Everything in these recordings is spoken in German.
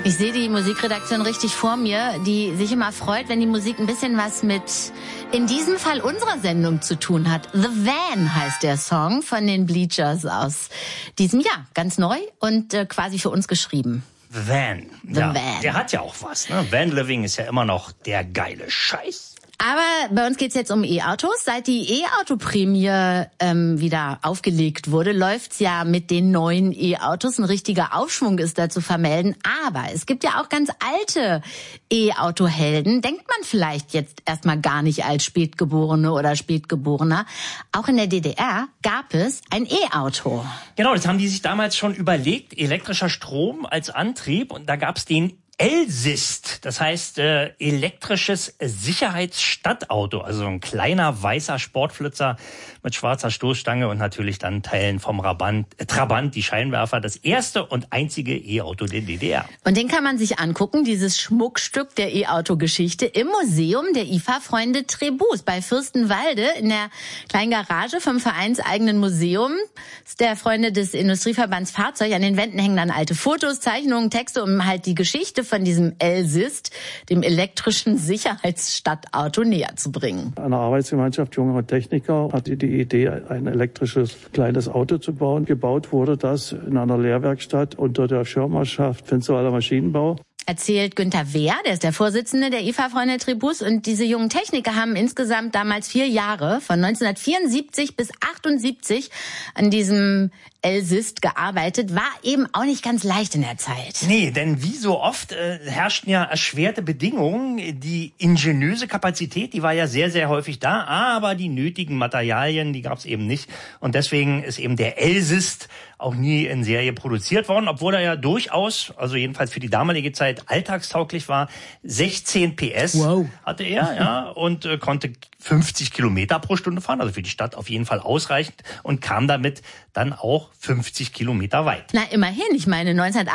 Ich sehe die Musikredaktion richtig vor mir, die sich immer freut, wenn die Musik ein bisschen was mit, in diesem Fall unserer Sendung zu tun hat. The Van heißt der Song von den Bleachers aus diesem Jahr. Ganz neu und quasi für uns geschrieben. The Van. The Van. Der hat ja auch was, ne? Van Living ist ja immer noch der geile Scheiß. Aber bei uns geht's jetzt um E-Autos. Seit die E-Auto-Prämie wieder aufgelegt wurde, läuft's ja mit den neuen E-Autos. Ein richtiger Aufschwung ist da zu vermelden. Aber es gibt ja auch ganz alte E-Auto-Helden. Denkt man vielleicht jetzt erstmal gar nicht als Spätgeborene oder Spätgeborener. Auch in der DDR gab es ein E-Auto. Genau, das haben die sich damals schon überlegt. Elektrischer Strom als Antrieb. Und da gab's den Elsist, das heißt elektrisches Sicherheitsstadtauto, also ein kleiner weißer Sportflitzer mit schwarzer Stoßstange und natürlich dann Teilen vom Trabant, die Scheinwerfer, das erste und einzige E-Auto der DDR. Und den kann man sich angucken, dieses Schmuckstück der E-Auto-Geschichte, im Museum der IFA-Freunde Tribus bei Fürstenwalde in der kleinen Garage vom vereinseigenen Museum der Freunde des Industrieverbands Fahrzeug. An den Wänden hängen dann alte Fotos, Zeichnungen, Texte, um halt die Geschichte von diesem Elsist, dem elektrischen Sicherheitsstadtauto, näher zu bringen. Eine Arbeitsgemeinschaft junger Techniker hatte die Idee, ein elektrisches kleines Auto zu bauen. Gebaut wurde das in einer Lehrwerkstatt unter der Schirmherrschaft Finsterwalder Maschinenbau. Erzählt Günther Wehr, der ist der Vorsitzende der IFA-Freunde Tribus. Und diese jungen Techniker haben insgesamt damals 4 Jahre, von 1974 bis 78, an diesem Elsist gearbeitet. War eben auch nicht ganz leicht in der Zeit. Nee, denn wie so oft herrschten ja erschwerte Bedingungen. Die ingeniöse Kapazität, die war ja sehr, sehr häufig da, aber die nötigen Materialien, die gab es eben nicht. Und deswegen ist eben der Elsist auch nie in Serie produziert worden, obwohl er ja durchaus, also jedenfalls für die damalige Zeit, alltagstauglich war. 16 PS hatte er, ja, und konnte 50 Kilometer pro Stunde fahren, also für die Stadt auf jeden Fall ausreichend, und kam damit dann auch 50 Kilometer weit. Na, immerhin. Ich meine,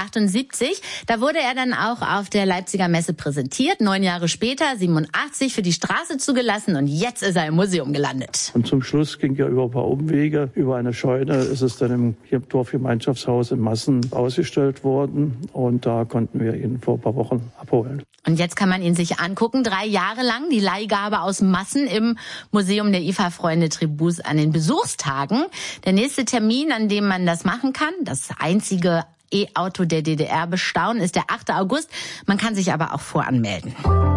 1978, da wurde er dann auch auf der Leipziger Messe präsentiert. 9 Jahre später, 87, für die Straße zugelassen, und jetzt ist er im Museum gelandet. Und zum Schluss ging er über ein paar Umwege, über eine Scheune, ist es dann im Dorfgemeinschaftshaus in Massen ausgestellt worden, und da konnten wir ihn vor ein paar Wochen abholen. Und jetzt kann man ihn sich angucken, 3 Jahre lang, die Leihgabe aus Massen im Museum der IFA-Freunde Tribus an den Besuchstagen. Der nächste Termin, an dem man das machen kann, das einzige E-Auto der DDR bestaunen, ist der 8. August. Man kann sich aber auch voranmelden.